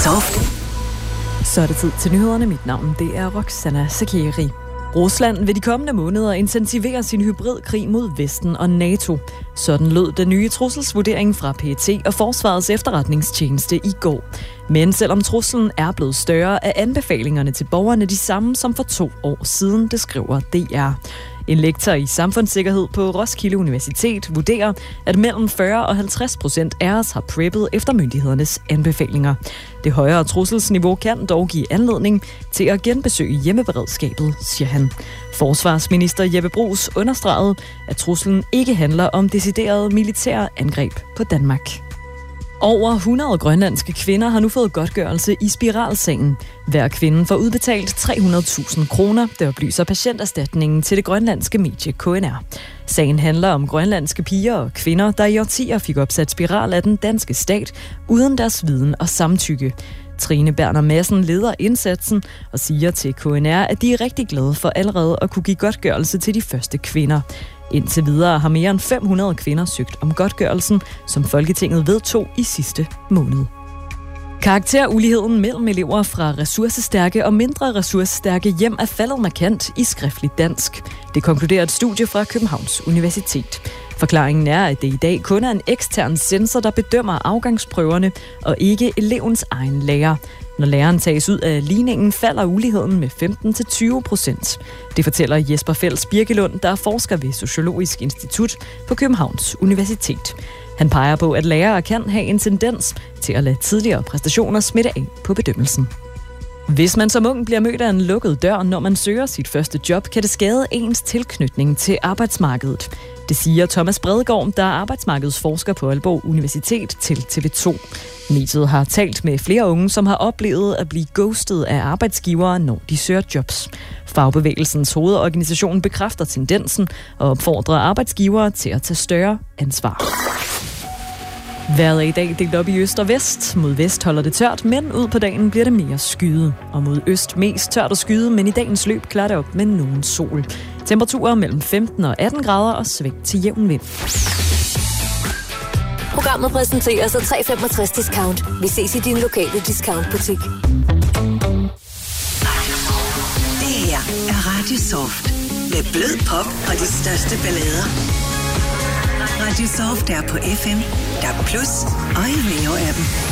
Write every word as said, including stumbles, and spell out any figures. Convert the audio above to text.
Soft. Så er det tid til nyhederne. Mit navn det er Roxana Sakeri. Rusland vil de kommende måneder intensivere sin hybridkrig mod Vesten og NATO. Sådan lød den nye trusselsvurdering fra P E T og Forsvarets efterretningstjeneste i går. Men selvom truslen er blevet større, er anbefalingerne til borgerne de samme som for to år siden, det skriver D R. En lektor i samfundssikkerhed på Roskilde Universitet vurderer, at mellem fyrre og halvtreds procent af os har preppet efter myndighedernes anbefalinger. Det højere trusselsniveau kan dog give anledning til at genbesøge hjemmeberedskabet, siger han. Forsvarsminister Jeppe Bruus understregede, at truslen ikke handler om deciderede militære angreb på Danmark. Over hundrede grønlandske kvinder har nu fået godtgørelse i spiralsagen. Hver kvinde får udbetalt tre hundrede tusind kroner, der oplyser patienterstatningen til det grønlandske medie K N R. Sagen handler om grønlandske piger og kvinder, der i årtier fik opsat spiral af den danske stat, uden deres viden og samtykke. Trine Berner Madsen leder indsatsen og siger til K N R, at de er rigtig glade for allerede at kunne give godtgørelse til de første kvinder. Indtil videre har mere end fem hundrede kvinder søgt om godtgørelsen, som Folketinget vedtog i sidste måned. Karakteruligheden mellem elever fra ressourcestærke og mindre ressourcestærke hjem er faldet markant i skriftligt dansk. Det konkluderer et studie fra Københavns Universitet. Forklaringen er, at det i dag kun er en ekstern censor, der bedømmer afgangsprøverne, og ikke elevens egen lærer. Når læreren tages ud af ligningen, falder uligheden med femten til tyve procent. Det fortæller Jesper Fels Birkelund, der er forsker ved Sociologisk Institut på Københavns Universitet. Han peger på, at lærere kan have en tendens til at lade tidligere præstationer smitte af på bedømmelsen. Hvis man som ung bliver mødt af en lukket dør, når man søger sit første job, kan det skade ens tilknytning til arbejdsmarkedet. Det siger Thomas Bredegaard, der er arbejdsmarkedsforsker på Aalborg Universitet, til T V to. Mediet har talt med flere unge, som har oplevet at blive ghostet af arbejdsgivere, når de søger jobs. Fagbevægelsens hovedorganisation bekræfter tendensen og opfordrer arbejdsgivere til at tage større ansvar. Vejret er i dag delt op i øst og vest. Mod vest holder det tørt, men ud på dagen bliver det mere skyet. Og mod øst mest tørt og skyet, men i dagens løb klarer det op med nogen sol. Temperaturer mellem femten og atten grader og sving til jævn vind. Programmet præsenteres af tre komma femogtres discount. Vi ses i din lokale discountbutik. Det her er Radio Soft. Med blød pop og de største ballader. Radio Soft er på F M, D A B plus og i Neo-appen.